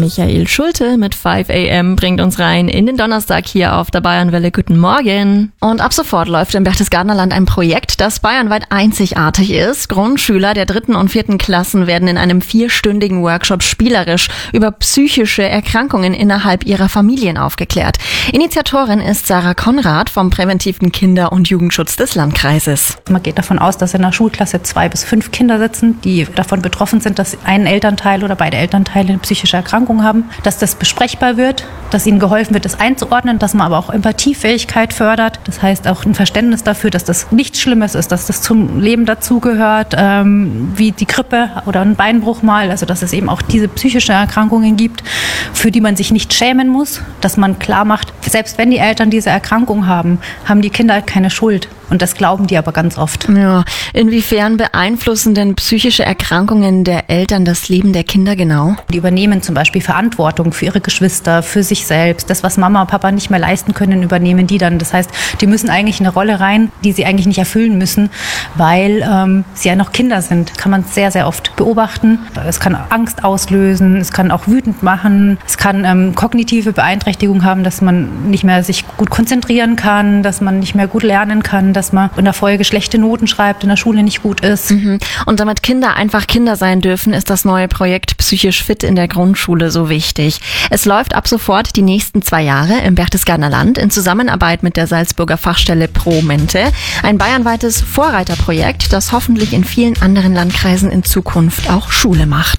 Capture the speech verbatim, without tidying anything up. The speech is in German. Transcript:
Michael Schulte mit fünf a m bringt uns rein in den Donnerstag hier auf der Bayernwelle. Guten Morgen. Und ab sofort läuft im Berchtesgadener Land ein Projekt, das bayernweit einzigartig ist. Grundschüler der dritten und vierten Klassen werden in einem vierstündigen Workshop spielerisch über psychische Erkrankungen innerhalb ihrer Familien aufgeklärt. Initiatorin ist Sarah Konrad vom präventiven Kinder- und Jugendschutz des Landkreises. Man geht davon aus, dass in der Schulklasse zwei bis fünf Kinder sitzen, die davon betroffen sind, dass ein Elternteil oder beide Elternteile eine psychische Erkrankung haben, dass das besprechbar wird, dass ihnen geholfen wird, das einzuordnen, dass man aber auch Empathiefähigkeit fördert. Das heißt auch ein Verständnis dafür, dass das nichts Schlimmes ist, dass das zum Leben dazugehört, ähm, wie die Grippe oder ein Beinbruch mal. Also dass es eben auch diese psychischen Erkrankungen gibt, für die man sich nicht schämen muss, dass man klar macht, selbst wenn die Eltern diese Erkrankung haben, haben die Kinder keine Schuld. Und das glauben die aber ganz oft. Ja, inwiefern beeinflussen denn psychische Erkrankungen der Eltern das Leben der Kinder genau? Die übernehmen zum Beispiel Verantwortung für ihre Geschwister, für sich selbst. Das, was Mama und Papa nicht mehr leisten können, übernehmen die dann. Das heißt, die müssen eigentlich eine Rolle rein, die sie eigentlich nicht erfüllen müssen, weil ähm, sie ja noch Kinder sind. Kann man sehr, sehr oft beobachten. Es kann Angst auslösen, es kann auch wütend machen, es kann ähm, kognitive Beeinträchtigung haben, dass man nicht mehr sich gut konzentrieren kann, dass man nicht mehr gut lernen kann, dass man in der Folge schlechte Noten schreibt, in der Schule nicht gut ist. Mhm. Und damit Kinder einfach Kinder sein dürfen, ist das neue Projekt Psychisch Fit in der Grundschule so wichtig. Es läuft ab sofort die nächsten zwei Jahre im Berchtesgadener Land in Zusammenarbeit mit der Salzburger Fachstelle Pro-Mente. Ein bayernweites Vorreiterprojekt, das hoffentlich in vielen anderen Landkreisen in Zukunft auch Schule macht.